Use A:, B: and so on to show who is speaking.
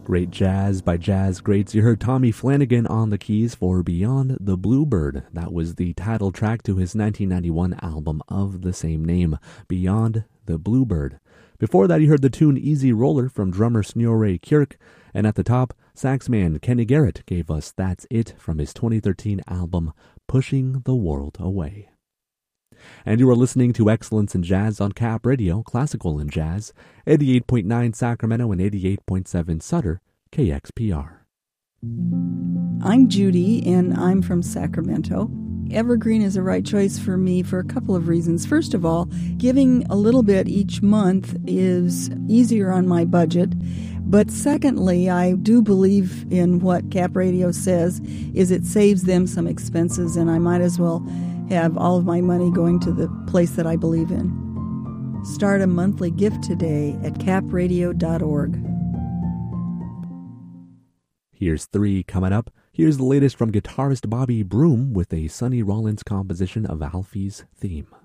A: Great jazz by jazz greats. You heard Tommy Flanagan on the keys for Beyond the Bluebird. That was the title track to his 1991 album of the same name, Beyond the Bluebird. Before that, you heard the tune Easy Roller from drummer Snorre Kjærk. And at the top, saxman Kenny Garrett gave us That's It from his 2013 album, Pushing the World Away. And you are listening to Excellence in Jazz on Cap Radio, Classical and Jazz, 88.9 Sacramento and 88.7 Sutter, KXPR.
B: I'm Judy, and I'm from Sacramento. Evergreen is the right choice for me for a couple of reasons. First of all, giving a little bit each month is easier on my budget. But secondly, I do believe in what Cap Radio says, is it saves them some expenses, and I might as well have all of my money going to the place that I believe in. Start a monthly gift today at capradio.org.
A: Here's 3 coming up. Here's the latest from guitarist Bobby Broom with a Sonny Rollins composition of Alfie's theme.